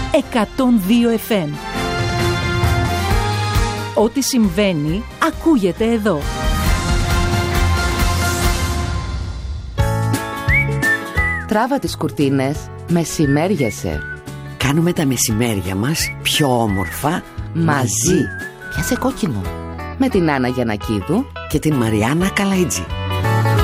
102 FM. Ό,τι συμβαίνει ακούγεται εδώ. Τράβα τις κουρτίνες, μεσημέριασε. Κάνουμε τα μεσημέρια μας πιο όμορφα Μαζί. Πιάσε κόκκινο. Με την Άννα Γιαννακίδου και την Μαριάννα Καλαϊτζή.